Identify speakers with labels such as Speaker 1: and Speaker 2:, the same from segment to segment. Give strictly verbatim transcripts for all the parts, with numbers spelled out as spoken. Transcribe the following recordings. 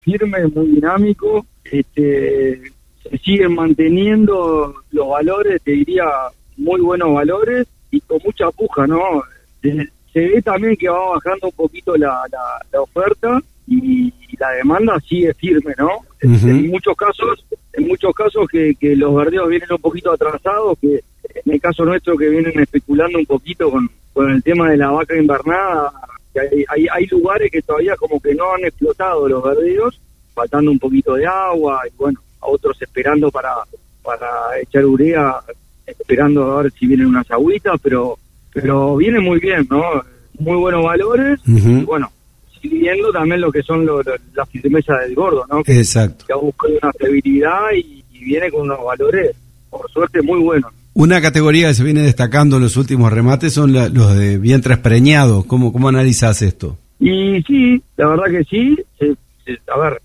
Speaker 1: firme, muy dinámico. Este, se siguen manteniendo los valores, te diría, muy buenos valores y con mucha puja, ¿no? Se, se ve también que va bajando un poquito la, la, la oferta y la demanda sigue firme, ¿no? Uh-huh. En muchos casos, en muchos casos que, que los verdeos vienen un poquito atrasados, que en el caso nuestro que vienen especulando un poquito con, con el tema de la vaca invernada, que hay, hay, hay lugares que todavía como que no han explotado los verdeos, faltando un poquito de agua, y bueno, a otros esperando para, para echar urea, esperando a ver si vienen unas agüitas, pero, pero viene muy bien, ¿no? Muy buenos valores, uh-huh. Y bueno, viendo también lo que son lo, lo, la firmeza del gordo, ¿no? Que,
Speaker 2: exacto.
Speaker 1: Que ha buscado una estabilidad y, y viene con unos valores, por suerte, muy buenos.
Speaker 2: Una categoría que se viene destacando en los últimos remates son la, los de vientres preñados. ¿Cómo, cómo analizás esto?
Speaker 1: Y sí, la verdad que sí. Se, se, a ver,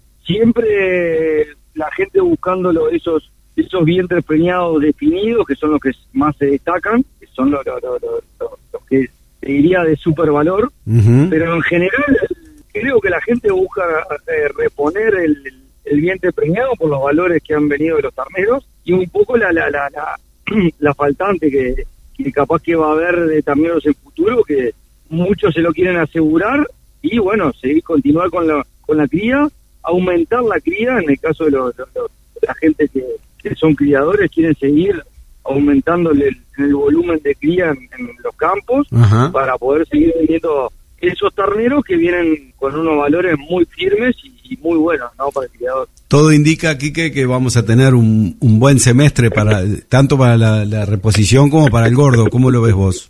Speaker 1: siempre la gente buscando lo, esos esos vientres preñados definidos, que son los que más se destacan, que son los, los, los, los, los que te diría de super valor, uh-huh. Pero en general creo que la gente busca eh, reponer el, el vientre preñado por los valores que han venido de los terneros y un poco la la la, la, la faltante que, que capaz que va a haber de terneros en futuro, que muchos se lo quieren asegurar y bueno, seguir continuar con la con la cría, aumentar la cría en el caso de los, los, los la gente que, que son criadores, quieren seguir aumentando el, el volumen de cría en, en los campos, ajá, para poder seguir vendiendo esos terneros que vienen con unos valores muy firmes y, y muy buenos, ¿no? Para el criador.
Speaker 2: Todo indica, Quique, que vamos a tener un, un buen semestre para tanto para la, la reposición como para el gordo. ¿Cómo lo ves vos?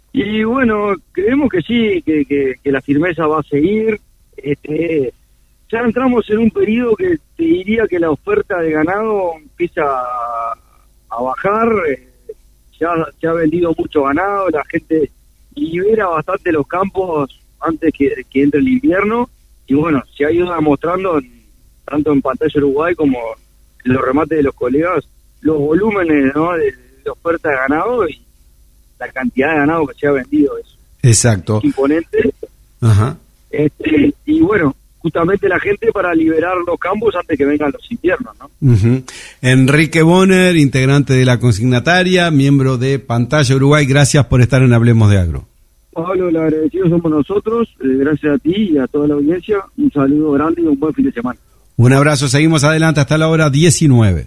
Speaker 1: Y bueno, creemos que sí, que, que, que la firmeza va a seguir. Este, ya entramos en un periodo que te diría que la oferta de ganado empieza a, a bajar. Eh, ya se ha vendido mucho ganado, la gente libera bastante los campos antes que, que entre el invierno, y bueno, se ha ido demostrando en, tanto en Pantalla Uruguay como en los remates de los colegas, los volúmenes, ¿no?, de, de oferta de ganado y la cantidad de ganado que se ha vendido. Es
Speaker 2: exacto,
Speaker 1: imponente.
Speaker 2: Ajá.
Speaker 1: Este, y bueno, justamente la gente para liberar los campos antes que vengan los inviernos, ¿no?
Speaker 2: Uh-huh. Enrique Bonner, integrante de la consignataria, miembro de Pantalla Uruguay, gracias por estar en Hablemos de Agro.
Speaker 1: Pablo, el agradecido somos nosotros, eh, gracias a ti y a toda la audiencia, un saludo grande y un buen fin de semana.
Speaker 2: Un abrazo, seguimos adelante hasta la hora diecinueve.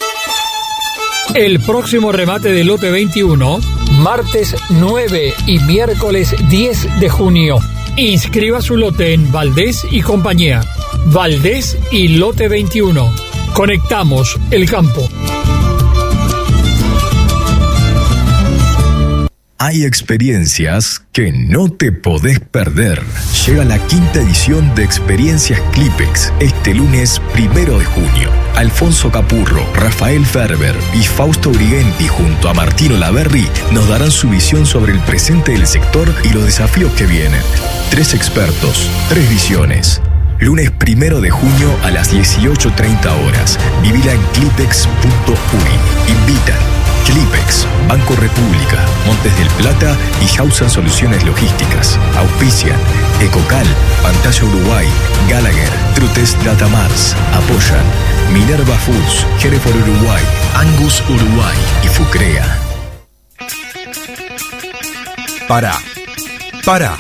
Speaker 3: El próximo remate del lote veintiuno, martes nueve y miércoles diez de junio. Inscriba su lote en Valdés y compañía. Valdés y lote veintiuno. Conectamos el campo.
Speaker 4: Hay experiencias que no te podés perder. Llega la quinta edición de Experiencias Clipex este lunes primero de junio. Alfonso Capurro, Rafael Ferber y Fausto Urigenti junto a Martino Laverri nos darán su visión sobre el presente del sector y los desafíos que vienen. Tres expertos, tres visiones. Lunes primero de junio a las dieciocho treinta horas. Vivila en clipex punto uy. Invitan Clipex, Banco República, Montes del Plata y Hausen Soluciones Logísticas. Auspician Ecocal, Pantalla Uruguay, Gallagher, Trutes Datamars. Apoyan Minerva Foods, Hereford Uruguay, Angus Uruguay y Fucrea.
Speaker 5: Para, para.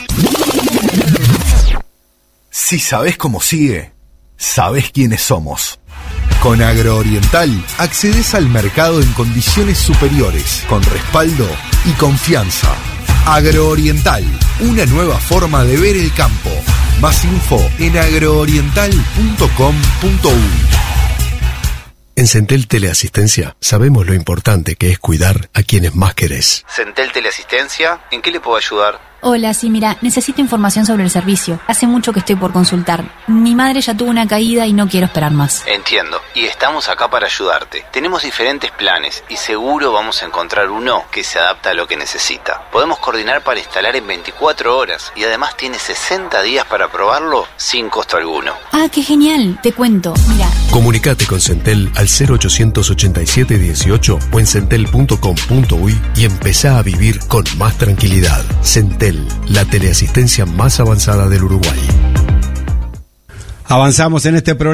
Speaker 5: Si sabés cómo sigue, sabés quiénes somos. Con Agrooriental accedes al mercado en condiciones superiores, con respaldo y confianza. Agrooriental, una nueva forma de ver el campo. Más info en agrooriental punto com punto uy.
Speaker 6: En Centel Teleasistencia sabemos lo importante que es cuidar a quienes más querés.
Speaker 7: Centel Teleasistencia, ¿en qué le puedo ayudar?
Speaker 8: Hola, sí, mira, necesito información sobre el servicio. Hace mucho que estoy por consultar. Mi madre ya tuvo una caída y no quiero esperar más.
Speaker 7: Entiendo, y estamos acá para ayudarte. Tenemos diferentes planes y seguro vamos a encontrar uno que se adapta a lo que necesita. Podemos coordinar para instalar en veinticuatro horas y además tiene sesenta días para probarlo sin costo alguno.
Speaker 8: Ah, qué genial, te cuento, mira.
Speaker 6: Comunicate con Centel al cero ochocientos ochenta y siete dieciocho o en centel punto com punto uy y empezá a vivir con más tranquilidad. Centel, la teleasistencia más avanzada del Uruguay.
Speaker 2: Avanzamos en este programa.